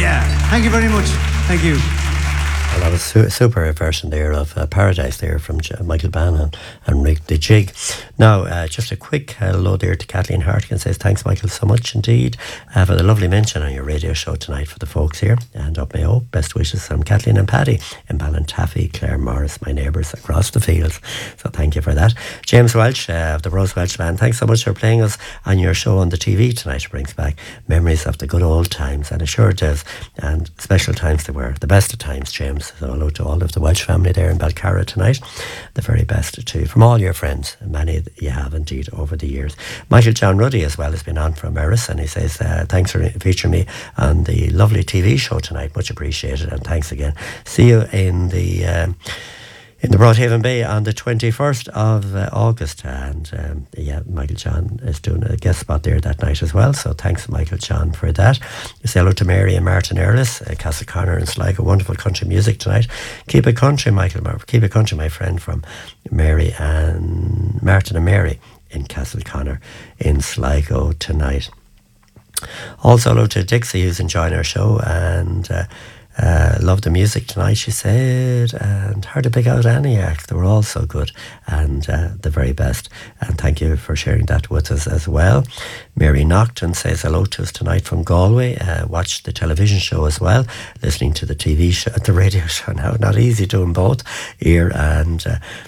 Yeah, thank you very much. Thank you. Well, that was a super version there of Paradise there from Michael Bannon and Rick the Jig. Now, just a quick hello there to Kathleen Hartigan. Says, thanks, Michael, so much indeed for the lovely mention on your radio show tonight for the folks here. And up Mayo, best wishes from Kathleen and Paddy in Ballintaffy, Claire Morris, my neighbours across the fields. So thank you for that. James Welch of the Rose Welch Band, thanks so much for playing us on your show on the TV tonight. It brings back memories of the good old times, and it sure does. And special times they were, the best of times, James. So hello to all of the Welsh family there in Balcarra tonight. The very best too from all your friends, many that you have indeed over the years. Michael John Ruddy as well has been on from Eris, and he says thanks for featuring me on the lovely TV show tonight, much appreciated, and thanks again. See you in the Broadhaven Bay on the 21st of August, and Michael John is doing a guest spot there that night as well, so thanks Michael John for that. Say hello to Mary and Martin Earlis, Castleconnor and Sligo. Wonderful country music tonight. Keep it country, Michael. Keep it country, my friend, from Mary and Martin and Mary in Castleconnor in Sligo tonight. Also hello to Dixie, who's enjoying our show, and love the music tonight, she said, and hard to pick out any act. They were all so good, and the very best. And thank you for sharing that with us as well. Mary Nocton says hello to us tonight from Galway. Watched the television show as well, listening to the TV show, the radio show now. Not easy doing both here, and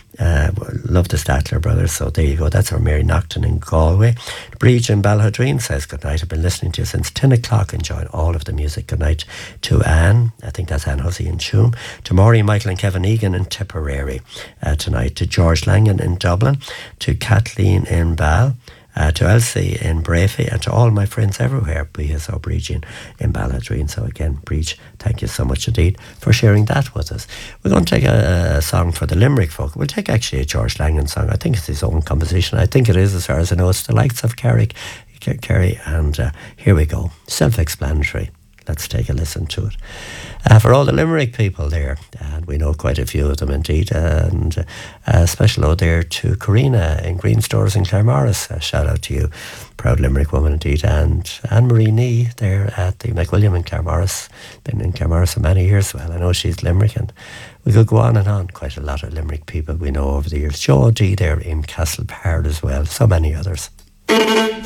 love the Statler brothers. So there you go. That's our Mary Nocton in Galway. Breach in Balhadreen says good night. I've been listening to you since 10 o'clock, enjoying all of the music. Good night to Anne. I think that's Anne Hussey in Tuam. To Maury, Michael and Kevin Egan in Tipperary tonight. To George Langan in Dublin. To Kathleen in Ball. To Elsie in Brafey, and to all my friends everywhere, Bias O'Brien in Balladreen. So again, Breach, thank you so much indeed for sharing that with us. We're going to take a song for the Limerick folk. We'll take actually a George Langan song. I think it's his own composition. I think it is, as far as I know. It's the likes of Kerry, and here we go. Self-explanatory. Let's take a listen to it. For all the Limerick people there, and we know quite a few of them indeed, and a special ode there to Karina in Green Stores in Claremorris. Shout out to you, proud Limerick woman indeed, and Anne-Marie Nee there at the McWilliam in Claremorris. Been in Claremorris for many years. Well, I know she's Limerick, and we could go on and on. Quite a lot of Limerick people we know over the years. Joe O'D there in Castlepard as well. So many others.